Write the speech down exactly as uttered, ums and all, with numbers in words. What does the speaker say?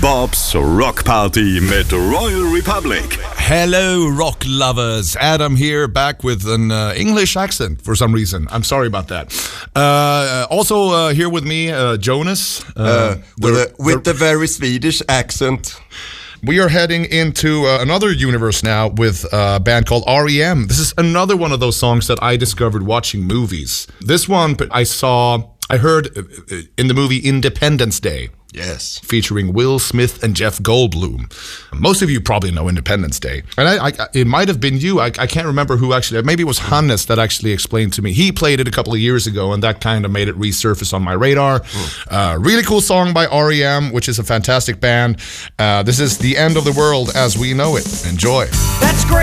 Bob's Rock Party mit Royal Republic. Hello, rock lovers. Adam here, back with an uh, English accent for some reason. I'm sorry about that. Uh, also uh, here with me, uh, Jonas. Uh, Uh, with the- a, with the very Swedish accent. We are heading into uh, another universe now with a band called R E M. This is another one of those songs that I discovered watching movies. This one I saw, I heard uh, in the movie Independence Day. Yes. Featuring Will Smith and Jeff Goldblum. Most of you probably know Independence Day. And I, I, it might have been you. I, I can't remember who actually, maybe it was Hannes that actually explained to me. He played it a couple of years ago, and that kind of made it resurface on my radar. Mm. Uh, really cool song by R E M, which is a fantastic band. Uh, this is The End of the World as We Know It. Enjoy. That's great.